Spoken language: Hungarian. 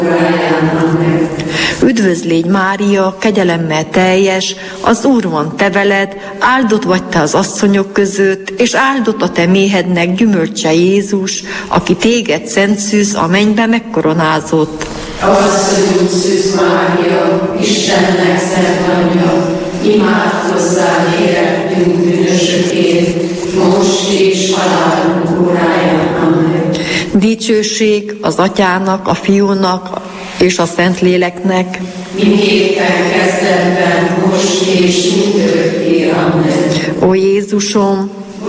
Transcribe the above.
Üdvözl légy, Mária, kegyelemmel teljes, az Úr van te veled, áldott vagy te az asszonyok között, és áldott a te méhednek gyümölcse Jézus, aki téged szent szűz a mennybe megkoronázott. Asszonyunk Szűz Mária, Istennek szent anyja, imádkozzál érettünk bűnösökért, most és halálunk óráján. Amen. Dicsőség az Atyának, a Fiúnak és a Szentléleknek, mindképpen kezdetben, most és mindörökké. Amen. Ó Jézusom,